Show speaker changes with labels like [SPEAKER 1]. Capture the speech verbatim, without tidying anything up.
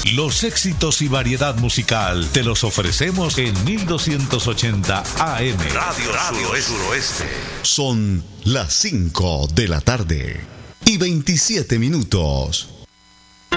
[SPEAKER 1] Los éxitos y variedad musical te los ofrecemos en mil doscientos ochenta A M.
[SPEAKER 2] Radio, Radio Suroeste. Suroeste.
[SPEAKER 3] Son las cinco de la tarde y veintisiete minutos.